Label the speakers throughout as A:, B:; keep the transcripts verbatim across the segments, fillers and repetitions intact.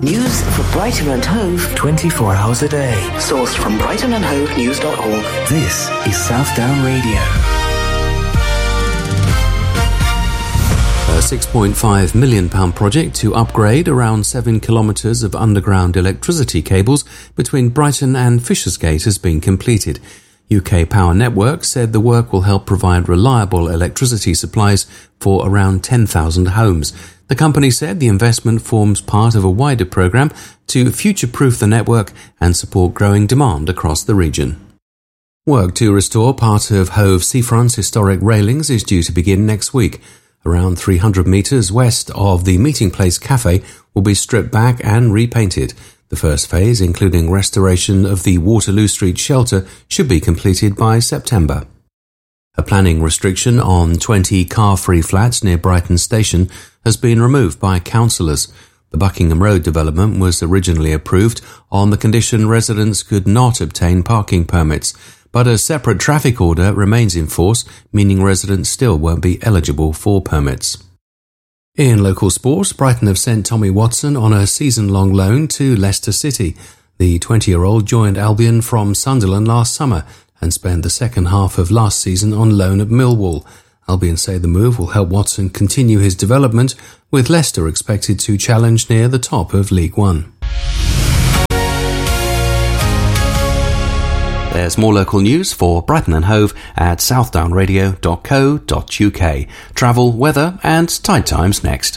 A: News for Brighton and Hove
B: twenty-four hours a day.
A: Sourced from brighton and hove news dot org.
B: This is Southdown Radio.
C: A six point five million pounds project to upgrade around seven kilometres of underground electricity cables between Brighton and Fishersgate has been completed. U K Power Networks said the work will help provide reliable electricity supplies for around ten thousand homes. The company said the investment forms part of a wider programme to future-proof the network and support growing demand across the region. Work to restore part of Hove Seafront's historic railings is due to begin next week. Around three hundred metres west of the Meeting Place Cafe will be stripped back and repainted. The first phase, including restoration of the Waterloo Street shelter, should be completed by September. A planning restriction on twenty car-free flats near Brighton Station has been removed by councillors. The Buckingham Road development was originally approved on the condition residents could not obtain parking permits, but a separate traffic order remains in force, meaning residents still won't be eligible for permits. In local sport, Brighton have sent Tommy Watson on a season-long loan to Leicester City. The twenty-year-old joined Albion from Sunderland last summer and spent the second half of last season on loan at Millwall. Albion say the move will help Watson continue his development, with Leicester expected to challenge near the top of League One. There's more local news for Brighton and Hove at southdown radio dot co dot uk. Travel, weather and tide times next.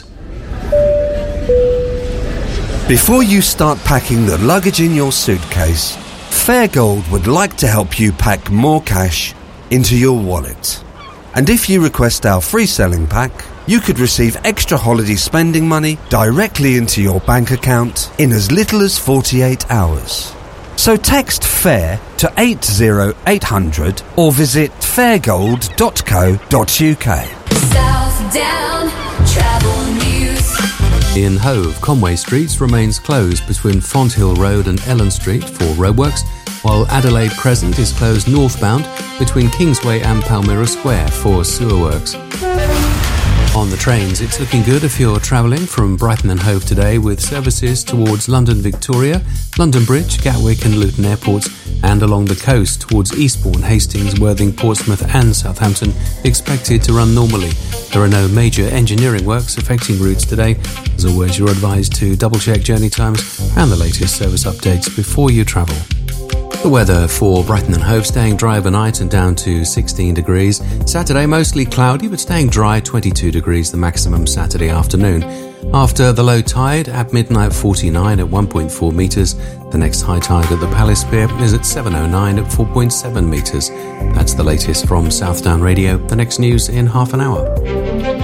D: Before you start packing the luggage in your suitcase, Fairgold would like to help you pack more cash into your wallet. And if you request our free selling pack, you could receive extra holiday spending money directly into your bank account in as little as forty-eight hours. So text FAIR to eight zero eight hundred or visit fairgold dot co dot uk.
E: Southdown Travel News.
C: In Hove, Conway Street remains closed between Fonthill Road and Ellen Street for roadworks, while Adelaide Crescent is closed northbound between Kingsway and Palmyra Square for sewer works. On the trains, it's looking good if you're travelling from Brighton and Hove today, with services towards London Victoria, London Bridge, Gatwick and Luton airports, and along the coast towards Eastbourne, Hastings, Worthing, Portsmouth and Southampton expected to run normally. There are no major engineering works affecting routes today. As always, you're advised to double-check journey times and the latest service updates before you travel. The weather for Brighton and Hove: staying dry overnight and down to sixteen degrees. Saturday mostly cloudy but staying dry, twenty-two degrees the maximum Saturday afternoon. After the low tide at midnight forty-nine at one point four metres. The next high tide at the Palace Pier is at seven oh nine at four point seven metres. That's the latest from Southdown Radio. The next news in half an hour.